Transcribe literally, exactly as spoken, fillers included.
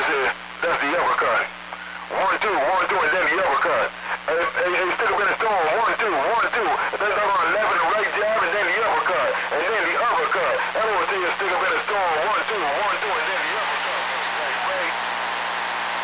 this here. That's the uppercut. One, two, one, two, and then the uppercut. Hey, hey, hey, stick up in the storm. One, two, one, two. And then I'm on left and the right jab, and then the uppercut. And then the uppercut. Everyone tell you stick up in the storm.